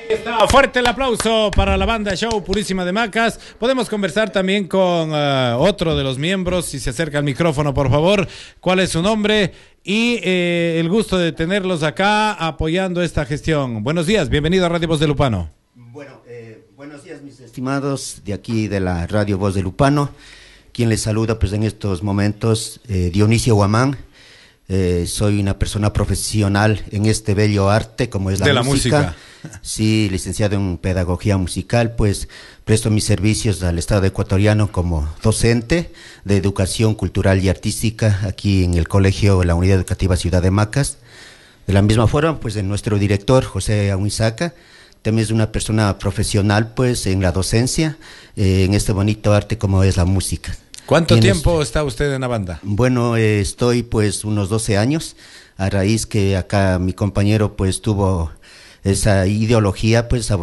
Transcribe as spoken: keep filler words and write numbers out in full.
Está fuerte el aplauso para la banda Show Purísima de Macas. Podemos conversar también con uh, otro de los miembros, si se acerca al micrófono, por favor. ¿Cuál es su nombre? Y eh, el gusto de tenerlos acá apoyando esta gestión. Buenos días, bienvenido a Radio Voz de Lupano. Bueno, eh, buenos días, mis estimados de aquí de la Radio Voz de Lupano. Quien les saluda pues en estos momentos, eh, Dionisio Guamán. Eh, soy una persona profesional en este bello arte como es la, de la música. música. Sí, licenciado en pedagogía musical, pues presto mis servicios al Estado ecuatoriano como docente de educación cultural y artística aquí en el colegio, la Unidad Educativa Ciudad de Macas. De la misma forma, pues en nuestro director, José Ahuizaca, también es una persona profesional pues en la docencia, eh, en este bonito arte como es la música. ¿Cuánto tiempo está usted en la banda? Bueno, eh, estoy pues unos doce años, a raíz que acá mi compañero pues tuvo esa ideología pues